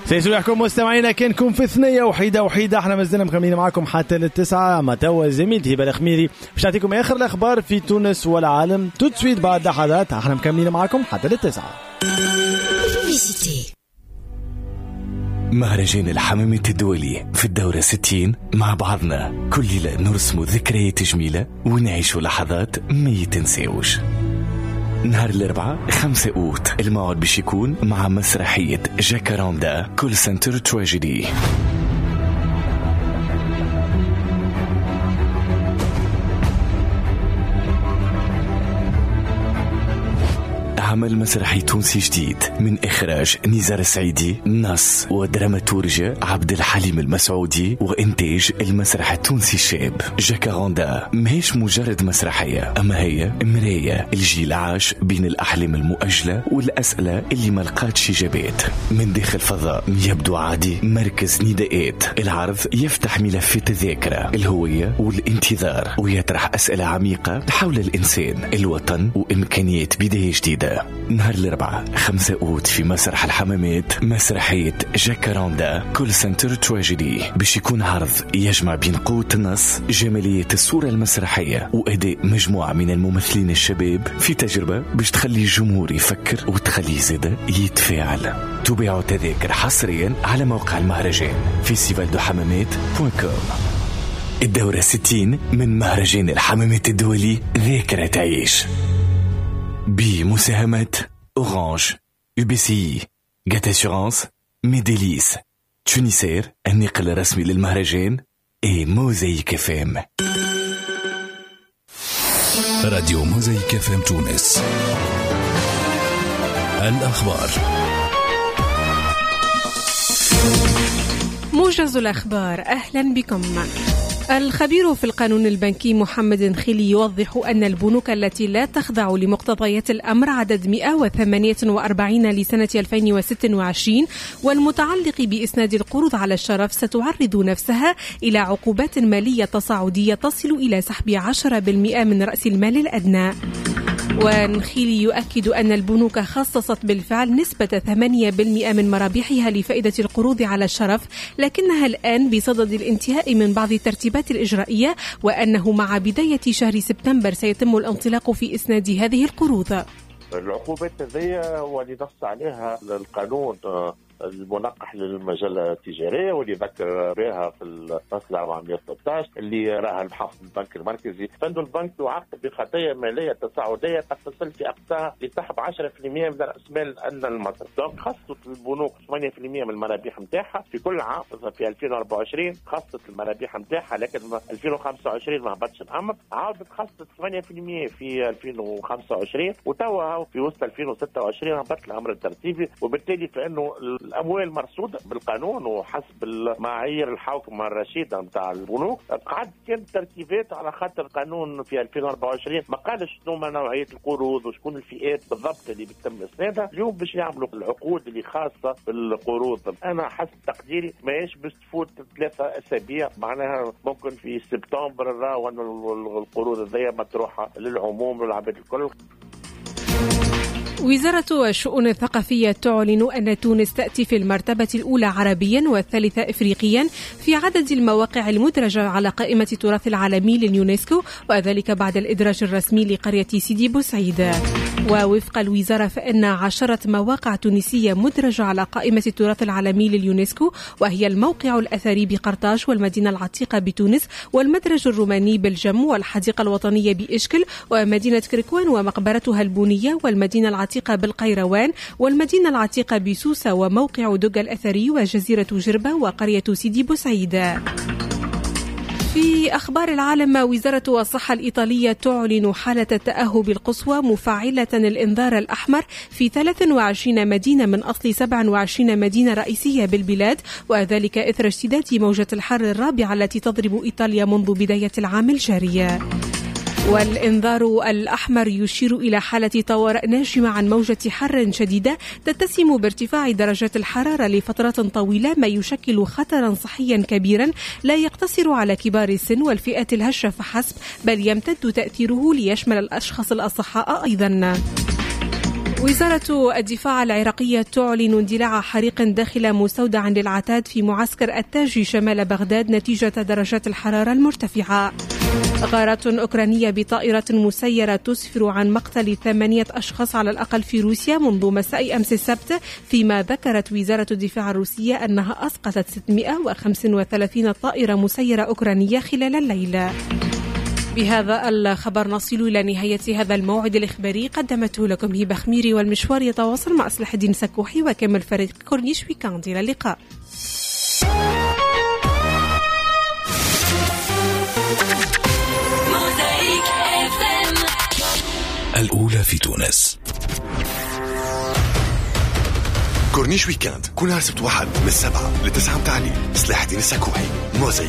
سيسمعكم مستمعينا كنكم في ثنية وحيدة احنا مازلنا مكملين معكم حتى للتسعة. ما توا زميلتي هبة الخميري باش تعطيكم آخر الأخبار في تونس والعالم تسويت بعد لحظات. احنا مكملين معكم حتى للتسعة. مهرجان الحمامة الدولي في الدورة 60 مع بعضنا كل ليلة نرسموا ذكريات جميلة ونعيشوا لحظات ما يتنسيوش. نهار الأربعاء 5 أوت الموعد باش يكون مع مسرحية جاكاروندا كول سنتر تراجيدي. عمل مسرحي تونسي جديد من إخراج نزار السعيدي، نص ودراماتورجيا عبد الحليم المسعودي، وإنتاج المسرح التونسي الشاب. جاكاروندا ماهيش مجرد مسرحية، أما هي مراية الجيل عاش بين الأحلام المؤجلة والأسئلة اللي ما لقاتش إجابات. من داخل فضاء يبدو عادي مركز نداءات، العرض يفتح ملفات الذاكرة، الهوية والانتظار، ويطرح أسئلة عميقة حول الإنسان، الوطن، وإمكانيات بداية جديدة. نهار الأربعاء 5 أوت في مسرح الحمامات مسرحية جاكاروندا كول سنتر تراجيدي، باش يكون عرض يجمع بين قوة النص، جمالية الصورة المسرحية، وأداء مجموعة من الممثلين الشباب في تجربة باش تخلي الجمهور يفكر وتخليه زادة يتفاعل. تبيعوا تذاكر حصريا على موقع المهرجان festivaldohammamat.com. الدورة 60 من مهرجان الحمامات الدولي ذاكرة تعيش، بمساهمة أورانج، UBCI، جات أسيورانس، ميديليس، تونيسير النقل الرسمي للمهرجان، موزايك اف ام. راديو موزايك اف ام تونس. الأخبار. موجز الأخبار، أهلا بكم. الخبير في القانون البنكي محمد خيلي يوضح أن البنوك التي لا تخضع لمقتضيات الأمر عدد 148 لسنة 2026 والمتعلق بإسناد القروض على الشرف ستعرض نفسها إلى عقوبات مالية تصاعدية تصل إلى سحب 10% من رأس المال الأدنى. ونخيلي يؤكد أن البنوك خصصت بالفعل نسبة 8% من مرابحها لفائدة القروض على الشرف، لكنها الآن بصدد الانتهاء من بعض الترتيبات الإجرائية، وأنه مع بداية شهر سبتمبر سيتم الانطلاق في إسناد هذه القروض. العقوبات هذه واللي نص عليها القانون المنقح للمجلة التجارية واللي ذكر بها في الفصل 413 اللي راها المحافظ البنك المركزي، فإنه البنك يعاقب بخطايا مالية تصاعدية قد تصل في أقصاها لسحب 10% من رأس مال أن المصرف. دونك خصت البنوك 8% من المرابح نتاعها في كل عام. في 2024 خصت المرابح نتاعها، لكن 2025 ما هبطش الأمر، عاودت خصت 8% في 2025 وتوا في وسط 2026 هبط الأمر الترتيبي، وبالتالي فإنه الأموال مرصودة بالقانون وحسب المعايير الحوكمة الرشيدة نتاع البنوك. قعد كانت ترتيبات على خاطر القانون في 2024 ما قالش شنو نوعية القروض وشكون الفئات بالضبط اللي بتتم إسنادها. اليوم باش يعملوا العقود اللي خاصة بالقروض. أنا حسب تقديري ماهيش باش تفوت 3 أسابيع، معناها ممكن في سبتمبر راهو القروض هذيا مطروحة للعموم والعباد الكل. وزارة الشؤون الثقافية تعلن أن تونس تأتي في المرتبة الأولى عربيا والثالثة إفريقيا في عدد المواقع المدرجة على قائمة التراث العالمي لليونسكو، وذلك بعد الإدراج الرسمي لقرية سيدي بوسعيد. ووفق الوزارة فإن 10 مواقع تونسية مدرجة على قائمة التراث العالمي لليونسكو، وهي الموقع الأثري بقرطاج والمدينة العتيقة بتونس والمدرج الروماني بالجم والحديقة الوطنية بإشكل ومدينة كركوان ومقبرتها البونية والمدينة العتيقة بالقيروان والمدينة العتيقة بسوسة وموقع دقة الأثري وجزيرة جربة وقرية سيدي بوسعيد. في أخبار العالم، وزارة الصحة الإيطالية تعلن حالة التأهب القصوى مفعلة الإنذار الأحمر في 23 مدينة من أصل 27 مدينة رئيسية بالبلاد، وذلك إثر اشتداد موجة الحر الرابعة التي تضرب إيطاليا منذ بداية العام الجاري. والإنذار الأحمر يشير إلى حالة طوارئ ناجمة عن موجة حر شديدة تتسم بارتفاع درجات الحرارة لفترات طويلة، ما يشكل خطرا صحيا كبيرا لا يقتصر على كبار السن والفئات الهشة فحسب، بل يمتد تأثيره ليشمل الأشخاص الأصحاء أيضا. وزارة الدفاع العراقية تعلن اندلاع حريق داخل مستودع للعتاد في معسكر التاج شمال بغداد نتيجة درجات الحرارة المرتفعة. غارات أوكرانية بطائرة مسيرة تسفر عن مقتل 8 أشخاص على الأقل في روسيا منذ مساء أمس السبت، فيما ذكرت وزارة الدفاع الروسية أنها أسقطت 635 طائرة مسيرة أوكرانية خلال الليل. بهذا الخبر نصل إلى نهاية هذا الموعد الإخباري، قدمته لكم هبة خميري، والمشوار يتواصل مع صلاح الدين سكوحي وكمل فريق كورنيش ويكاند. إلى اللقاء. الأولى في تونس. كورنيش ويكاند كل نهار سبت واحد من 7 ل 9 متاع الليل. صلاح الدين السكوحي موزايك.